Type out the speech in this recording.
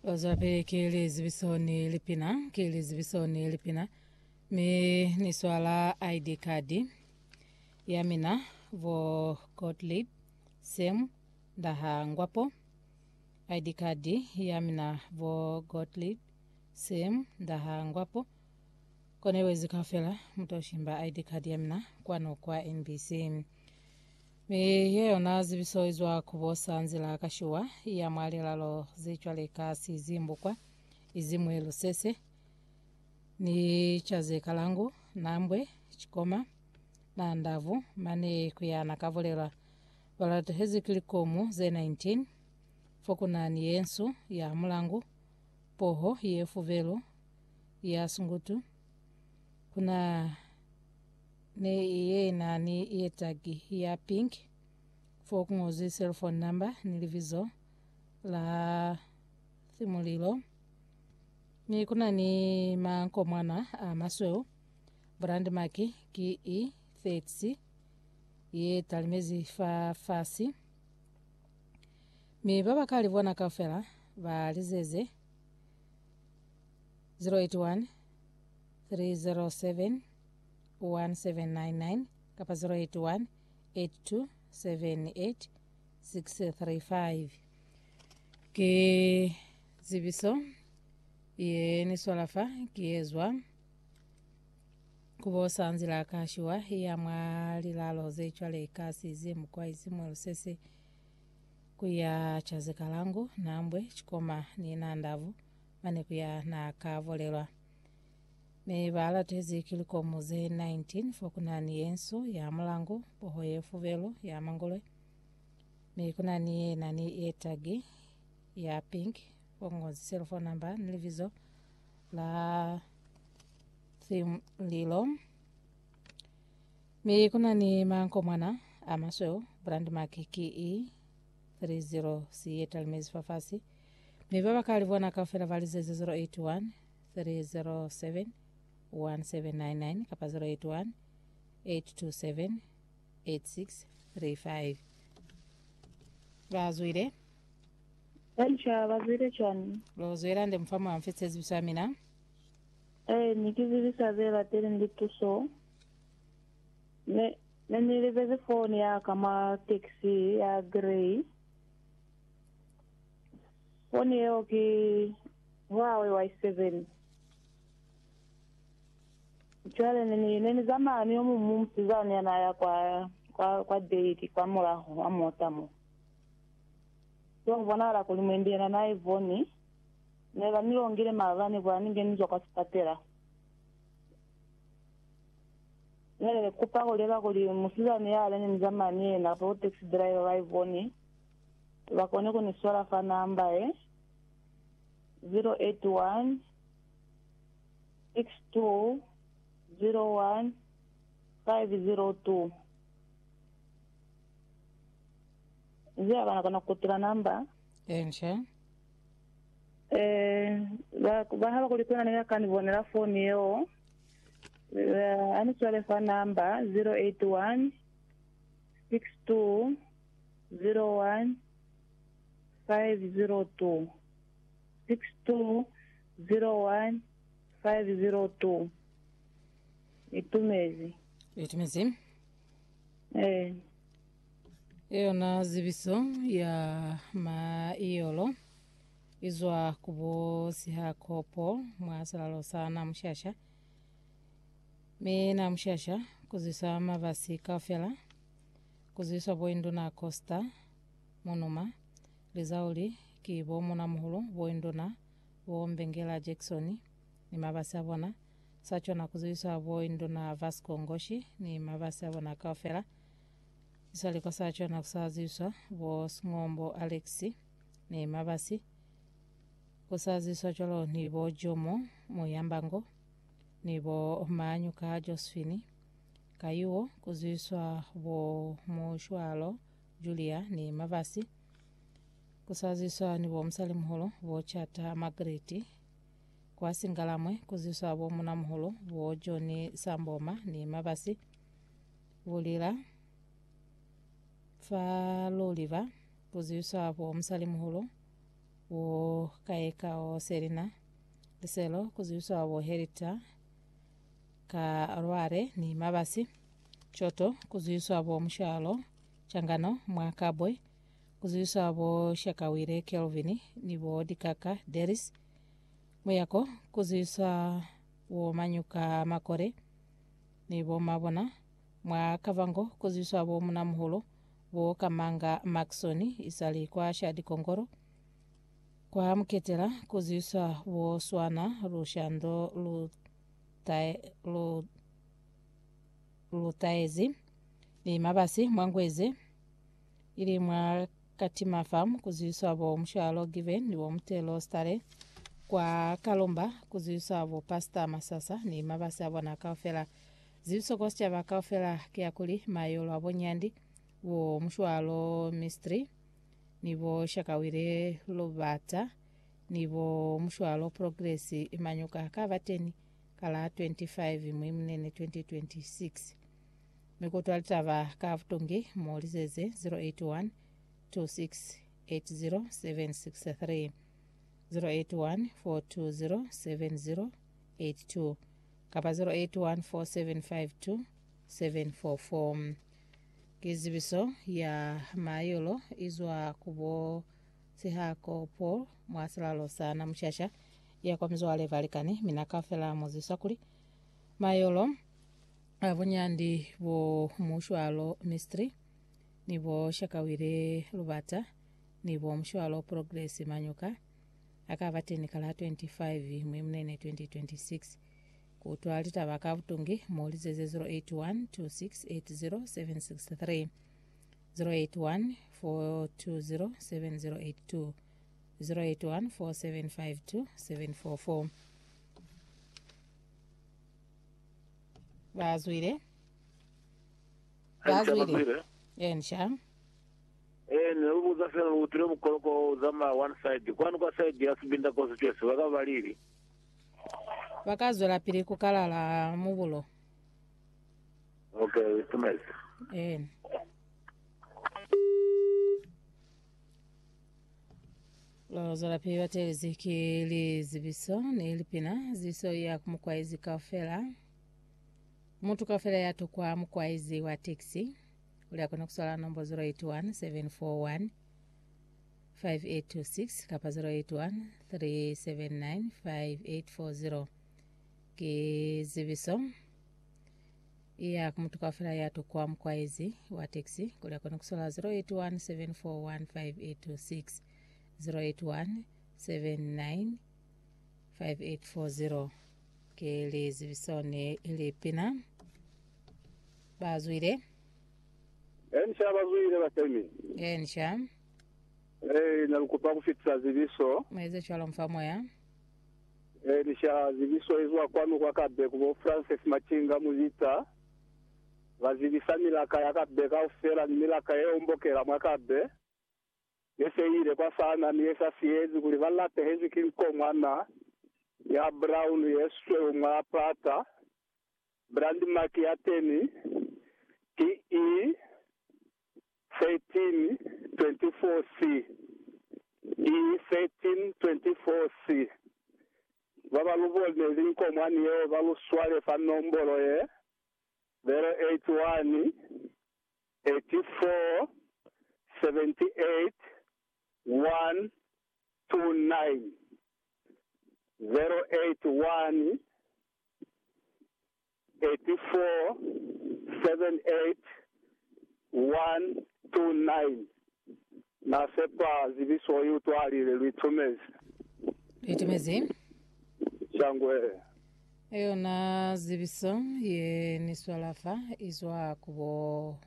Ozape kielezi bisoni lipina. Me ni swala ID card. Yamina vo Gottlieb Sem daha ngwapo. ID card yamina vo Gottlieb Sem daha ngwapo. Kone wezi kafela mutoshimba ID card yamina kwano kwa NBC. Me yeyo nazi bisoizwa kubosa nzila kashuwa ya mwali lalo zichwale kasi zimbukwa izimwe lusese ni chaze kalangu nambwe chikoma na ndavu mane kuyana kavolela walatu hezi kilikomu ze 19 fokuna ni yensu ya mulangu poho yefu velo ya sungutu kuna ne iye na ni iye tagi ya pink fokungozi cell phone number nilivizo la thimulilo ni kuna ni manko mwana masweo brand maki ki i 30 ye talimezi fasi mi baba kali vona kafela balizeze 081 307 1799 kapa 081 8278 635 ke zibiso ye ni swalafa kiezwa kubosa nzila kashiwa ya mwali lalo zechwale kasi zimu kwa izimu lusese kuya chaze kalangu nambwe chikoma ni nandavu mane kuya na kavolelwa me bala tezi kiliko muze 19 fokuna ni yensu ya mulangu poho yefu velo ya mangole me kuna ni nani etagi ya pink fongozi cell phone number nilivizo la thim lilo me kuna ni manko mwana amasweo brand makiki i 30 siyetal mezi fafasi me baba kalivona kafela valizeze 081 307 1799 kapa 081 827 8635 Bazwire Elsha bazwire chani Lozwira nde mfamo wa mfitezi bisamina nikizibisa vela tele ndituso niliveze phone ya kama taxi ya grey phone yao ki Huawei Y7 chwale nini zamani yomu mumtizani anaya kwa date kwa muraho amotamo so mbona kulimwendia na ivoni nela nilongire mavani kwa ninge nizo kwa sipatera nele kupa kolela kuli musizani yale ni zamani na po taxi driver ivoni wakone kuni swala fa namba 081 62 01 502 Zia bana kana kutira namba ensha bahala kulikuna nega kanibonera phone yo ani swale fa namba 081 62 01 502 62 01 502 itumezi Iyo na zibiso ya maiyolo izwa kubo siha kopo mwasalalo sana mshasha me na mshasha kuzisa mavasi kafela kuzisa boindu na costa monoma lizauli kibo mona muhulo boindu na bombengela Jacksoni ni mavasi abona sacho na kuzisa boindu na Vasco Ngoshi ni mavasi abona kafela isali kwa sacho na kusaziswa bo Ngombo Alexi ni mabasi kusaziswa cholo ni bo Jomo Muyambango ni bo Manyuka Josephine Kayuo kuziswa bo Mushwalo Julia ni mabasi kusaziswa ni bo Msalimu Holo bo Chata Margaret kwa Singalamwe kuziswa bo Munamu Holo bo Johnny Samboma ni mabasi Vulira fa loliva kuziswa bo Msalimu Holo wo kaeka o Serina Liselo kuziwiswa wo Herita ka Rware ni Mabasi Choto kuziwiswa wo Mshalo Changano Mwakabwe kuziwiswa wo Shakawire Kelvin ni wo Dikaka Deris Muyako kuziwiswa wo Manyuka Makore ni wo Mabona mwa Kavango kuziwiswa wo Munamuholo wo Kamanga Maxoni isali kwa Shadi Kongoro kwa Mketela kuziwiswa wo Swana Rushando Lutaezi ni Mabasi Mwangweze ili mwa Katima Farm kuziwiswa wo Mshalo Given ni wo Mtelo Stare kwa Kalomba kuziwiswa wo Pasta Masasa ni Mabasi abona Kaofela ziwiso kostia bakaofela kiakuli mayolo abonyandi wo Mshwalo Mystery nibo Shakawire Lubata nibo Mshwalo Progress imanyuka kavateni kala 25 mwimnene 2026 mikoto alitava kavutongi molizeze 081 2680 763 081 420 7082 kapa 081 4752 744 kizibiso ya mayolo izwa kubo sihako po mwasalalo sana mshasha ya kwa mzo wale valikani minakafela mozisakuli mayolo abunyandi bo Mshwalo Mystery nibo Shakawire Lubata nibo Mshwalo Progress manyuka akavateni kala 25 mwimnene 2026 kutwalita bakavutungi molizeze 081 2680 763 081 420 7082 081 4752 744 bazwire ensha neubuza fena utire mukoloko zama one side kwani kwa side yasibinda constituency wakavalili bakazwela pili kukalala mubulo okay tumesi lozola pili batelezi kili zibiso nilipina ziso ya kumukwaizi kafela muntu kafela yato kwa mukwaizi wa taxi uli akona kusola nombo 081 741 5826 kapa 081 379 5840 kizibiso iya kumutuka fela yato kwa mkwaizi wa taxi kuli akona kusola 081 741 5826 081 79 5840 kili zibiso ne ili pina bazwire ensha bazwire batemi ensha nalukupa kufitisa zibiso mweze chwalo mfamo ya nisha zibiso izwa kwanu kwa kabe kubo Francis Machinga muzita vazibisa milaka yakabeka ufera ni milaka yeombokera mwakabe yese ire kwa sana ni yesa siezi kuli valate hezi kinko mwana ya brown yeswe umwa plata brand mark ya teni TE 1324C E1324C baba lubone zinko mwani yo baluswale fa nombolo ye 081 84 78 129 081 84 78 129 na sepa zibiso yutwalile lwitumezi shangwe eyo na zibiso ye niswalafa izwa kubo